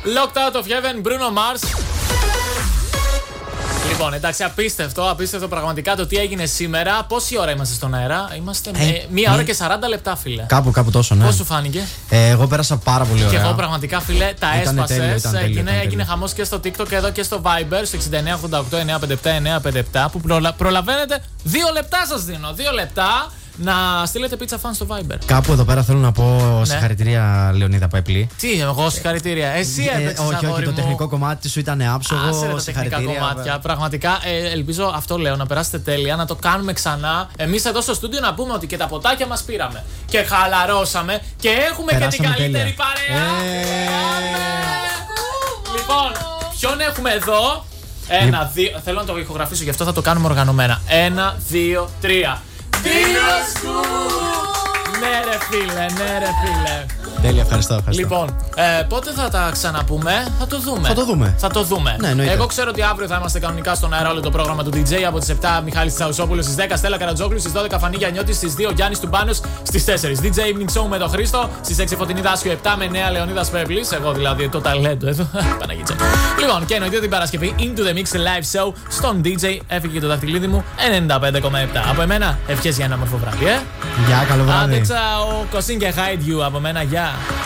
Locked Out of Heaven, Bruno Mars. Λοιπόν, εντάξει, απίστευτο πραγματικά το τι έγινε σήμερα. Πόση ώρα είμαστε στον αέρα? Είμαστε 1 ώρα και 40 λεπτά, φίλε. Κάπου τόσο, ναι. Πώς σου φάνηκε? Εγώ πέρασα πάρα πολύ ωραία. Και εγώ πραγματικά, φίλε, τα έσπασες. Έγινε χαμός και στο TikTok εδώ και στο Viber, στο 6988-957-957, που προλαβαίνετε. 2 λεπτά σας δίνω. 2 λεπτά να στείλετε πίτσα φαν στο Viber. Κάπου εδώ πέρα θέλω να πω συγχαρητήρια, Λεωνίδα Πέπλη. Τι, εγώ συγχαρητήρια. Εσύ έπαιξες, όχι, το τεχνικό κομμάτι σου ήταν άψογο. Άσε τα τεχνικά κομμάτια. Πραγματικά, ελπίζω, αυτό λέω, να περάσετε τέλεια, να το κάνουμε ξανά. Εμείς εδώ στο στούντιο να πούμε ότι και τα ποτάκια μας πήραμε. Και χαλαρώσαμε και έχουμε και την καλύτερη παρέα. Λοιπόν, ποιον έχουμε εδώ? 1, 2. Θέλω να το ηχογραφήσω, γι' αυτό θα το κάνουμε οργανωμένα. 1, 2, 3. Ναι ρε φίλε. Τέλεια, ευχαριστώ. Λοιπόν, πότε θα τα ξαναπούμε? Θα το δούμε. Ναι, εγώ ξέρω ότι αύριο θα είμαστε κανονικά στον αέρα όλο το πρόγραμμα του DJ. Από τις 7 Μιχάλης Τσαουσόπουλος, στις 10 Στέλλα Καρατζόκλου, στις 12 Φανή Γιαννιώτη, στις 2 Γιάννης Τουμπάνος, στις 4 DJ Evening Show με τον Χρήστο, στις 6 Φωτεινή Δάσκιο, 7 με νέα Λεωνίδας Πέπλης. Εγώ δηλαδή το ταλέντο εδώ. Παναγίτσα. Λοιπόν, και εννοείται την Παρασκευή Into the Mix live show στον DJ. Έφυγε και το δαχτυλίδι μου 95,7. Από εμένα ευχές για ένα όμορφο βράδυ. Γεια, καλό βράδυ. Άντε, τσαου, Κωσίν και hide you από μένα, γεια.